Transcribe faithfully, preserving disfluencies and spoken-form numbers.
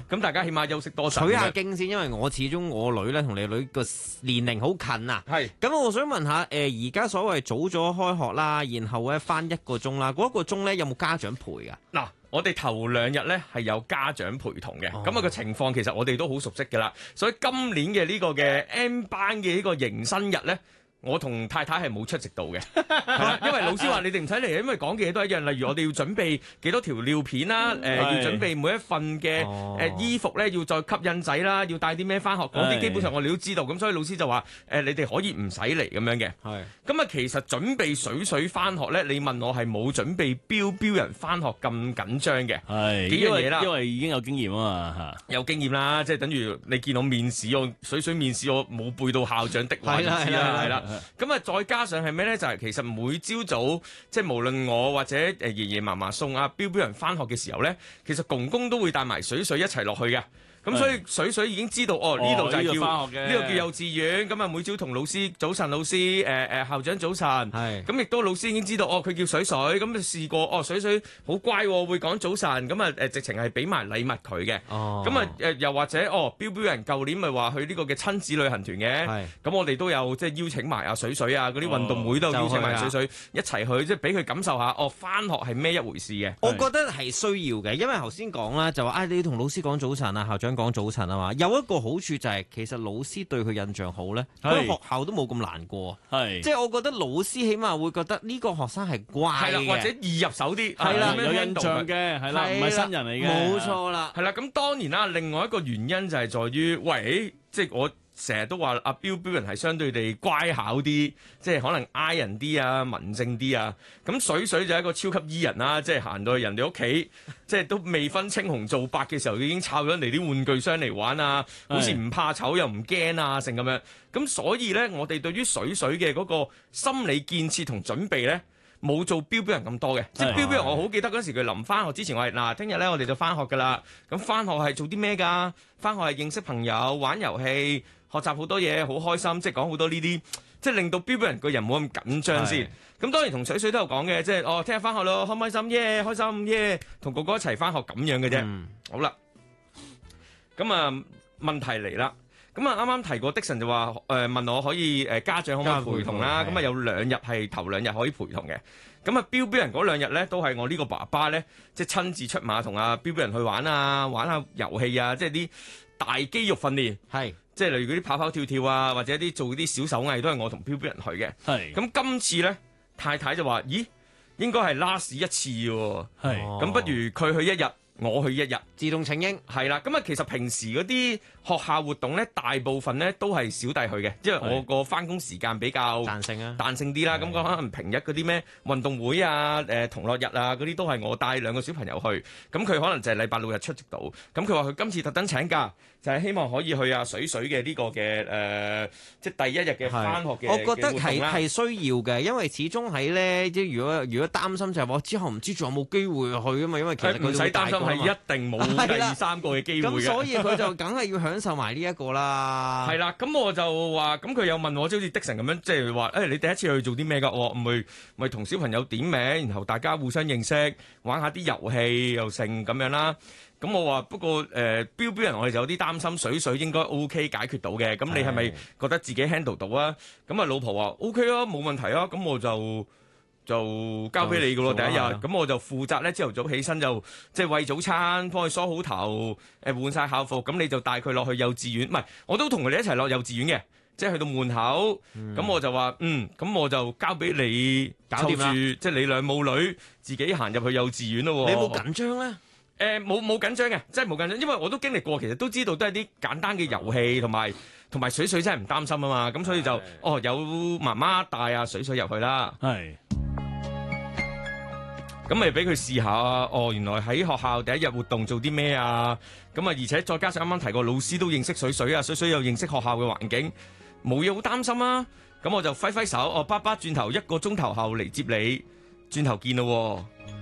咁大家起碼休息多陣。 取下經先，因為我始終我女咧同你女個年齡好近啊。 係。 咁我想問下，誒而家所謂早咗開學啦，然後咧翻一個鐘啦，嗰一個鐘咧有冇家長陪㗎？ 嗱，我哋頭兩日咧係有家長陪同嘅，咁啊個情況其實我哋都好熟悉㗎啦。所以今年嘅呢個嘅 M 班嘅呢個迎新日咧，我同太太係冇出席到嘅，因為老師話你哋唔使嚟，因為講嘅嘢都一樣。例如我哋要準備幾多條尿片啦，誒、呃、要準備每一份嘅誒、呃、衣服咧，要再吸印仔啦，要帶啲咩翻學，嗰啲基本上我哋都知道。咁所以老師就話誒、呃、你哋可以唔使嚟咁樣嘅。係。咁啊，其實準備水水翻學咧，你問我係冇準備標標人翻學咁緊張嘅。係。幾樣嘢啦， 因為已經有經驗啊嘛嚇。 有經驗啦，即係等於你見我面試，我水水面試，我冇背到校長的話就知啦，係啦。咁啊，再加上係咩咧？就係、是、其實每朝早，即係無論我或者誒爺爺嫲嫲送阿標標人翻學嘅時候咧，其實公公都會帶埋水水一齊落去嘅。咁所以水水已經知道哦，呢度就係叫呢度、哦、叫幼稚園。咁啊，每朝同老師早晨，老師誒誒、呃、校長早晨。係。咁亦都老師已經知道哦，佢叫水水。咁就試過哦，水水好乖、哦，會講早晨。咁啊誒，直情係俾埋禮物佢嘅。哦。咁啊誒，又或者哦，標標人舊年咪話去呢個嘅親子旅行團嘅。係。咁我哋都有即係邀請埋阿水水啊，嗰啲運動會都有邀請埋水水一齊去，即係俾佢感受下哦，返學係咩一回事嘅。 我覺得係需要嘅，因為頭先講啦，就話啊，你要同老師講早晨啊，校長講早晨啊嘛。有一個好處就係、是、其實老師對佢印象好咧，喺學校都冇咁難過。係，即係我覺得老師起碼會覺得呢個學生係乖嘅， 或者易入手啲， 係啦， 有印象嘅，係啦，唔係新人嚟嘅， 冇錯啦。 係啦，咁當然啦，另外一個原因就係在於，喂，即係我成日都話阿標標人係相對地乖巧啲，即係可能挨人啲啊，文靜啲啊。咁水水就係一個超級 E 人啦，即係行到去人哋屋企，即係都未分青紅皂白嘅時候，已經摷咗人哋啲玩具箱嚟玩啊，好似唔怕醜又唔驚啊，成咁樣。咁所以咧，我哋對於水水嘅嗰個心理建設同準備咧，冇做標標人咁多嘅。即係標標人，我好記得嗰時佢臨翻學之前，我係嗱，聽日咧我哋就翻學噶啦。咁翻學係做啲咩㗎？翻學係認識朋友、玩遊戲。學習好多嘢，好開心，即係講好多呢啲，即係令到標標人個人冇咁緊張先。咁當然同水水都有講嘅，即係哦，聽日翻學咯，開唔開心？耶，開心耶，同哥哥一齊翻學咁樣嘅啫。嗯、好啦，咁啊問題嚟啦。咁啊啱啱提過的神就話誒、呃、問我可以誒、呃、家長可唔可以陪同啦？咁啊有兩日係頭兩日可以陪同嘅。咁啊標標人嗰兩日咧都係我呢個爸爸咧，即係親自出馬同阿標標人去玩啊，玩下遊戲啊，即係啲大肌肉訓練係。即係例如嗰啲跑跑跳跳啊，或者啲做啲小手藝都係我同標標人去嘅。係。咁今次咧，太太就話：咦，應該係 last 一次喎。係。咁不如佢去一日，我去一日，自動請纓。係啦。咁啊，其實平時嗰啲學校活動咧，大部分咧都係小弟去嘅，因為我個翻工時間比較彈性啊，彈性啲啦。咁可能平日嗰啲咩運動會啊、誒、呃、同樂日啊嗰啲都係我帶兩個小朋友去。咁佢可能就係禮拜六日出席到。咁佢話佢今次特登請假。就係希望可以去啊水水嘅呢個嘅誒、呃，即係第一日嘅返學嘅。 我覺得係係需要嘅，因為始終喺咧，即係如果如果擔心就係話之後唔知仲有冇機會去啊嘛，因為其實佢唔使擔心係一定冇第二三個嘅機會嘅。咁所以佢就梗係要享受埋呢一個啦。係啦，咁我就話，咁佢又問我，即好似的神咁樣，即係話誒，你第一次去做啲咩㗎？我唔係咪同小朋友點名，然後大家互相認識，玩下啲遊戲又成咁樣啦。咁我話不過誒、呃、標標人我哋就有啲擔心水水應該 O K 解決到嘅，咁你係咪覺得自己 handle 到啊？咁啊老婆話 O K 啊，冇問題啊，咁我就就交俾你噶咯第一日，咁我就負責咧朝頭早起身就即係餵早餐，幫佢梳好頭，誒換晒校服，咁你就帶佢落去幼稚園，唔係我都同佢哋一齊落幼稚園嘅，即係去到門口，咁、嗯、我就話嗯，咁我就交俾你搞掂啦，即係你兩母女自己行入去幼稚園咯。你有冇緊張咧？誒冇冇緊張嘅，真係冇緊張，因為我都經歷過，其實都知道都係啲簡單嘅遊戲，同埋同埋水水真係唔擔心啊嘛，咁所以就哦有媽媽帶啊水水入去啦，係，咁咪俾佢試下哦，原來喺學校第一日活動做啲咩啊，咁啊而且再加上啱啱提過老師都認識水水啊，水水又認識學校嘅環境，冇嘢好擔心啊，咁我就揮揮手，哦爸爸轉頭一個鐘頭後嚟接你，轉頭見咯喎。